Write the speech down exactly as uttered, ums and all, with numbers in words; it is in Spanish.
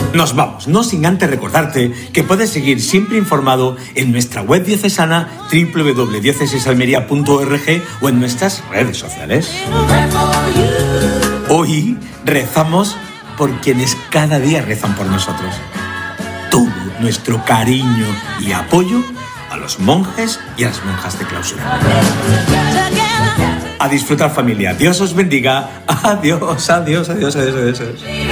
Nos vamos, no sin antes recordarte que puedes seguir siempre informado en nuestra web diocesana doble u doble u doble u punto diocesesalmería punto org o en nuestras redes sociales. Hoy rezamos por quienes cada día rezan por nosotros. Todo nuestro cariño y apoyo a los monjes y a las monjas de clausura. A disfrutar, familia. Dios os bendiga. Adiós, adiós, adiós, adiós, adiós.